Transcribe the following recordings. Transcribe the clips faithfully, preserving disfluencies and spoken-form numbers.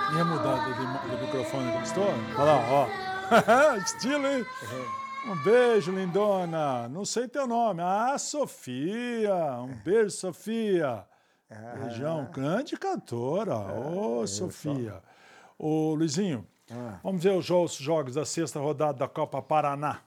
Ia mudar do, do microfone que estou? Olha lá, ó. Estilo, hein? Um beijo, lindona. Não sei teu nome. Ah, Sofia. Um beijo, Sofia. Beijão. Grande cantora. Ô, oh, Sofia. Ô, Luizinho, vamos ver os jogos da sexta rodada da Copa Paraná.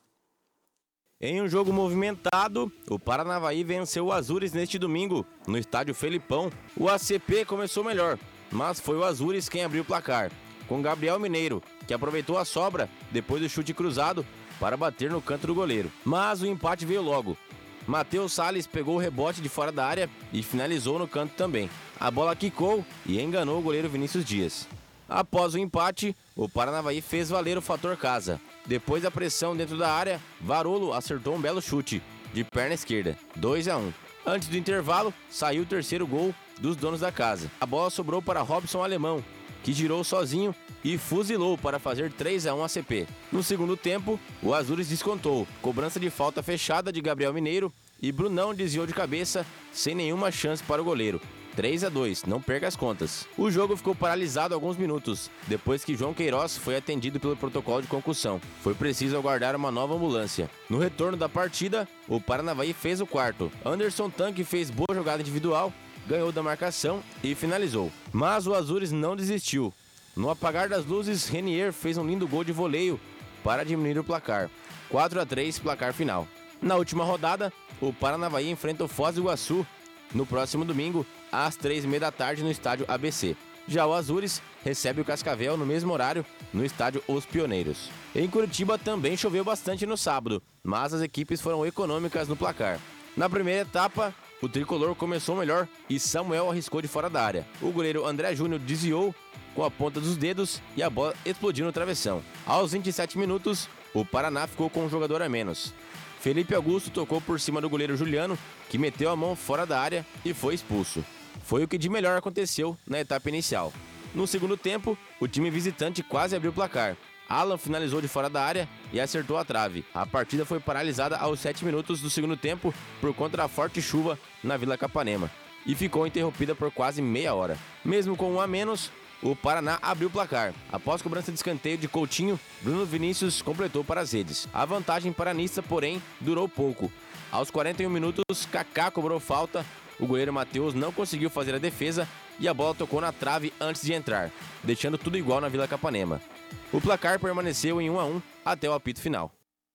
Em um jogo movimentado, o Paranavaí venceu o Azures neste domingo, no estádio Felipão. O A C P começou melhor, mas foi o Azures quem abriu o placar, com Gabriel Mineiro, que aproveitou a sobra depois do chute cruzado para bater no canto do goleiro. Mas o empate veio logo. Matheus Salles pegou o rebote de fora da área e finalizou no canto também. A bola quicou e enganou o goleiro Vinícius Dias. Após o empate, o Paranavaí fez valer o fator casa. Depois da pressão dentro da área, Varolo acertou um belo chute, de perna esquerda, dois a um. Antes do intervalo, saiu o terceiro gol dos donos da casa. A bola sobrou para Robson Alemão, que girou sozinho e fuzilou para fazer três a um A C P. No segundo tempo, o Azures descontou, cobrança de falta fechada de Gabriel Mineiro e Brunão desviou de cabeça sem nenhuma chance para o goleiro. três a dois, não perca as contas. O jogo ficou paralisado alguns minutos, depois que João Queiroz foi atendido pelo protocolo de concussão. Foi preciso aguardar uma nova ambulância. No retorno da partida, o Paranavaí fez o quarto. Anderson Tanque fez boa jogada individual, ganhou da marcação e finalizou. Mas o Azures não desistiu. No apagar das luzes, Renier fez um lindo gol de voleio para diminuir o placar. quatro a três, placar final. Na última rodada, o Paranavaí enfrenta o Foz do Iguaçu no próximo domingo, às três e meia da tarde, no estádio A B C. Já o Azures recebe o Cascavel no mesmo horário, no estádio Os Pioneiros. Em Curitiba também choveu bastante no sábado, mas as equipes foram econômicas no placar. Na primeira etapa, o tricolor começou melhor e Samuel arriscou de fora da área. O goleiro André Júnior desviou com a ponta dos dedos e a bola explodiu no travessão. Aos vinte e sete minutos, o Paraná ficou com um jogador a menos. Felipe Augusto tocou por cima do goleiro Juliano, que meteu a mão fora da área e foi expulso. Foi o que de melhor aconteceu na etapa inicial. No segundo tempo, o time visitante quase abriu o placar. Alan finalizou de fora da área e acertou a trave. A partida foi paralisada aos sete minutos do segundo tempo por conta da forte chuva na Vila Capanema e ficou interrompida por quase meia hora. Mesmo com um a menos, o Paraná abriu o placar. Após cobrança de escanteio de Coutinho, Bruno Vinícius completou para as redes. A vantagem paranista, porém, durou pouco. Aos quarenta e um minutos, Kaká cobrou falta, o goleiro Matheus não conseguiu fazer a defesa e a bola tocou na trave antes de entrar, deixando tudo igual na Vila Capanema. O placar permaneceu em um a um até o apito final.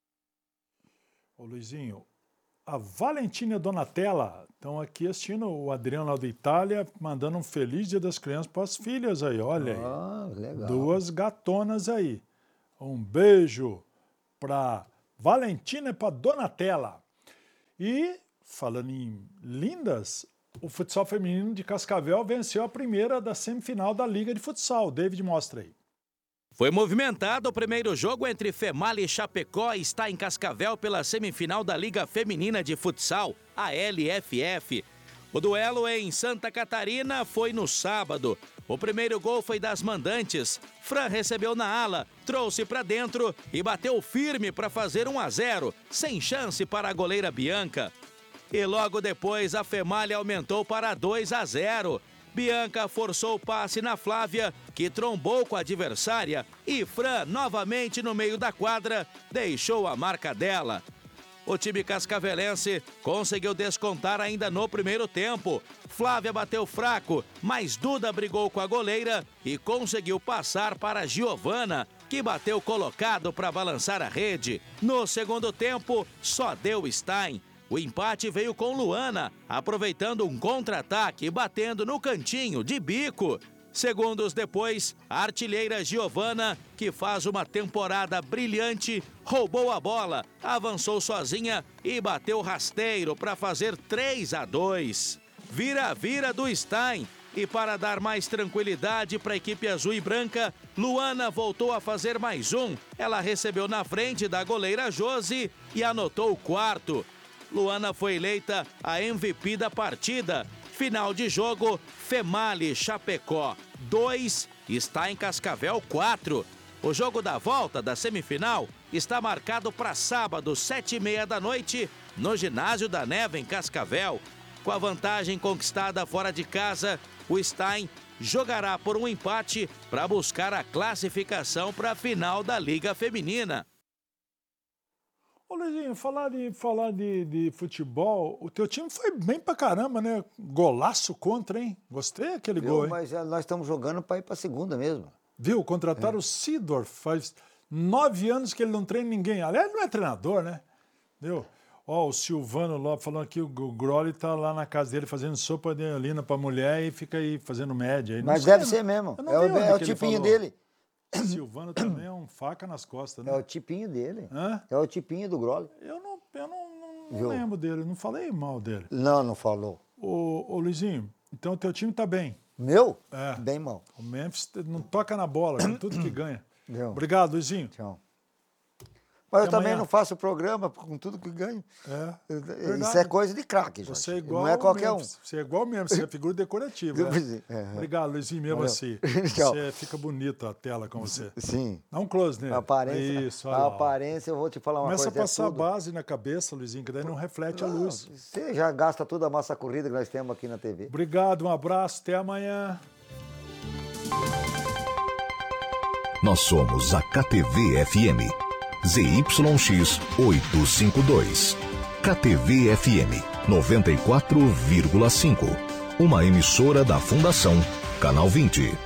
Ô Luizinho, a Valentina Donatella estão aqui assistindo o Adriano lá da Itália, mandando um feliz Dia das Crianças para as filhas aí, olha aí. Ah, legal. Duas gatonas aí. Um beijo para Valentina e para Donatella. E, falando em lindas, o futsal feminino de Cascavel venceu a primeira da semifinal da Liga de Futsal. David, mostra aí. Foi movimentado o primeiro jogo entre Female e Chapecó e está em Cascavel pela semifinal da Liga Feminina de Futsal, a L F F. O duelo em Santa Catarina foi no sábado. O primeiro gol foi das mandantes. Fran recebeu na ala, trouxe para dentro e bateu firme para fazer um a zero, sem chance para a goleira Bianca. E logo depois a Female aumentou para dois a zero. Bianca forçou o passe na Flávia, que trombou com a adversária, e Fran, novamente no meio da quadra, deixou a marca dela. O time cascavelense conseguiu descontar ainda no primeiro tempo. Flávia bateu fraco, mas Duda brigou com a goleira e conseguiu passar para Giovana, que bateu colocado para balançar a rede. No segundo tempo, só deu Stein. O empate veio com Luana, aproveitando um contra-ataque e batendo no cantinho, de bico. Segundos depois, a artilheira Giovana, que faz uma temporada brilhante, roubou a bola, avançou sozinha e bateu rasteiro para fazer três a dois. Vira-vira do Stein. E para dar mais tranquilidade para a equipe azul e branca, Luana voltou a fazer mais um. Ela recebeu na frente da goleira Josi e anotou o quarto. Luana foi eleita a M V P da partida. Final de jogo, Female Chapecó dois, está em Cascavel quatro. O jogo da volta da semifinal está marcado para sábado, sete e meia da noite, no Ginásio da Neva, em Cascavel. Com a vantagem conquistada fora de casa, o Stein jogará por um empate para buscar a classificação para a final da Liga Feminina. Ô, Luizinho, falar de, falar de, de futebol, o teu time foi bem pra caramba, né? Golaço contra, hein? Gostei daquele Viu? gol, hein? Mas nós estamos jogando para ir para a segunda mesmo. Viu? Contrataram é. o Sidorf, faz nove anos que ele não treina ninguém. Aliás, ele não é treinador, né? Viu? Ó, o Silvano Lopes falando que o Groli tá lá na casa dele fazendo sopa de olina pra mulher e fica aí fazendo média. Mas deve ser mesmo. É o, é o tipinho dele. O Silvano também é um faca nas costas, né? É o tipinho dele. Hã? É o tipinho do Groli. Eu não, eu não, não, não lembro dele, não falei mal dele. Não, não falou. Ô, ô Luizinho, então o teu time tá bem. Meu? É. Bem mal. O Memphis não toca na bola, com tudo que ganha. Meu. Obrigado, Luizinho. Tchau. Mas Até eu também amanhã. não faço programa com tudo que ganho. É, Isso verdade. é coisa de craque, Jorge. Você é igual não é qualquer um. Você é igual mesmo, você é figura decorativa. Né? É. Obrigado, Luizinho, mesmo Valeu. assim. Tchau. Você fica bonito a tela com você. Sim. Dá um close nele. A aparência, Isso, olha a lá. aparência, eu vou te falar uma Começa coisa. a passar é a tudo. base na cabeça, Luizinho, que daí não reflete a luz. Você já gasta toda a massa corrida que nós temos aqui na T V. Obrigado, um abraço, até amanhã. Nós somos a K T V F M. Z Y X oitocentos e cinquenta e dois. K T V F M noventa e quatro vírgula cinco. Uma emissora da Fundação Canal vinte.